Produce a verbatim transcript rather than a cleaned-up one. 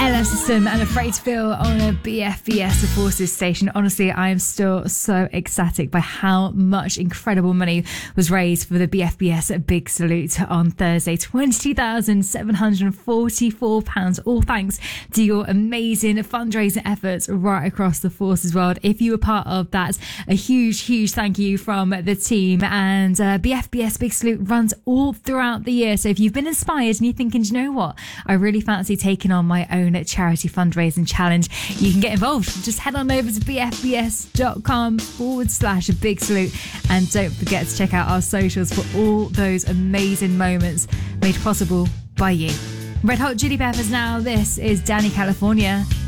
L F System and Afraid to Feel on a B F B S The Forces station. Honestly, I am still so ecstatic by how much incredible money was raised for the B F B S Big Salute on Thursday. twenty thousand seven hundred forty-four pounds, all thanks to your amazing fundraising efforts right across the Forces world. If you were part of that, a huge, huge thank you from the team. And uh, B F B S Big Salute runs all throughout the year. So if you've been inspired and you're thinking, do you know what? I really fancy taking on my own charity fundraising challenge, you can get involved. Just head on over to bfbs.com forward slash big salute, and don't forget to check out our socials for all those amazing moments made possible by you. Red Hot Chili Peppers now. This is Danny California.